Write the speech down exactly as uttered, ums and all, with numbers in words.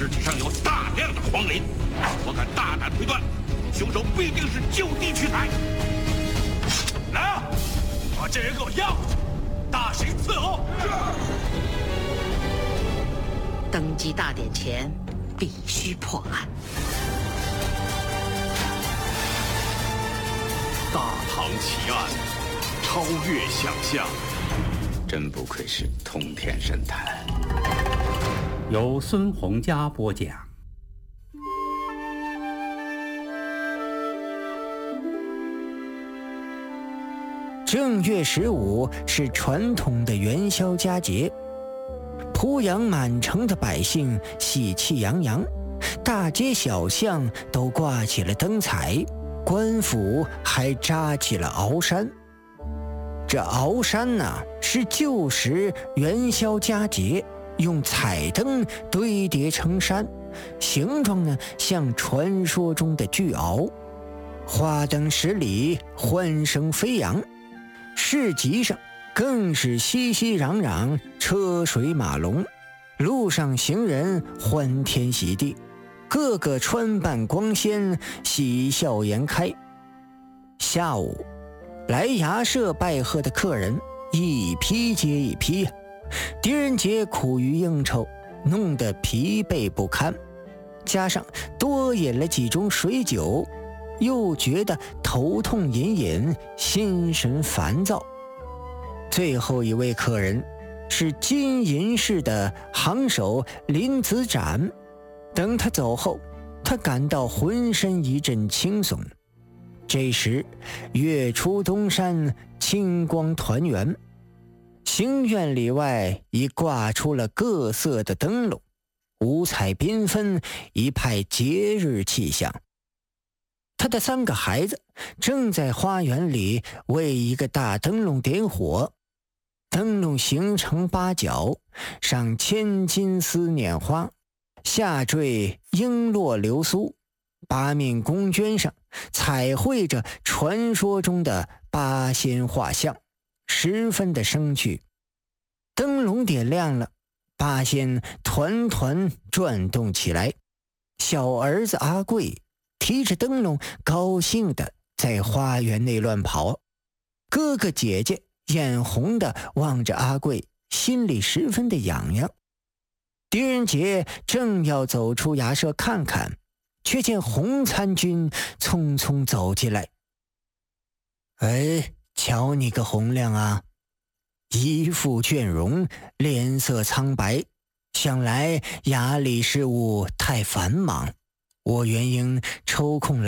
尸体上有大量的黄磷，我敢大胆推断，凶手必定是就地取材。来啊，把这人给我押回去，大刑伺候。 登基大典前，必须破案。 大唐奇案，超越想象， 真不愧是通天神探。 由孙洪佳播讲。 正月十五是传统的元宵佳节，濮阳满城的百姓喜气洋洋，大街小巷都挂起了灯彩，官府还扎起了鳌山。这鳌山呢，是旧时元宵佳节用彩灯堆叠成山，形状呢像传说中的巨鳌，花灯十里，欢声飞扬。市集上更是熙熙攘攘，车水马龙，路上行人欢天喜地，个个穿扮光鲜，喜笑颜开。下午来衙舍拜贺的客人一批接一批，狄仁杰苦于应酬，弄得疲惫不堪，加上多饮了几盅水酒，又觉得头痛隐隐，心神烦躁。最后一位客人是金银市的行首林子展，等他走后，他感到浑身一阵轻松。这时月出东山，清光团圆，行院里外已挂出了各色的灯笼，五彩缤纷，一派节日气象。他的三个孩子正在花园里为一个大灯笼点火，灯笼形成八角，上千金丝捻花，下坠璎珞流苏，八面宫绢上彩绘着传说中的八仙画像，十分的生趣。灯笼点亮了，八仙团团转动起来，小儿子阿贵提着灯笼高兴地在花园内乱跑，哥哥姐姐眼红地望着阿贵，心里十分的痒痒。狄仁杰正要走出衙舍看看，却见洪参军匆匆走进来。哎，瞧你个洪亮啊，一副倦容，脸色苍白，想来衙里事务太繁忙，我原应抽空来